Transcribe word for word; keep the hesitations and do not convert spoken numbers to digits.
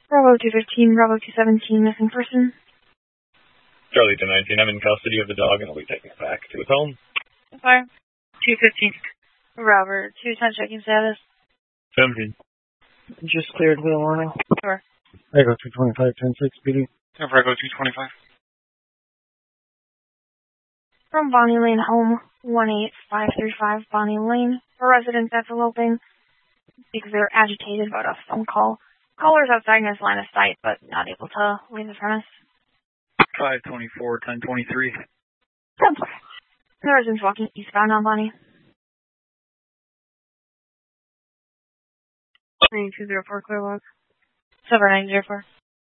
Bravo two fifteen, Bravo two seventeen, missing person. Charlie two nineteen, I'm in custody of the dog and I'll be taking it back to its home. Fire. two fifteen. Robert, two ten, checking status. seventeen. Just cleared wheel warning. Sure. Echo two twenty-five, ten six, B D. Echo two twenty-five. From Bonnie Lane home, one eight five three five Bonnie Lane. For residents enveloping because they're agitated about a phone call. Callers outside in his line of sight, but not able to leave the premise. five twenty-four, ten twenty-three. The resident's walking eastbound on Bonnie. nine two zero four, clear walk. seven nine zero four.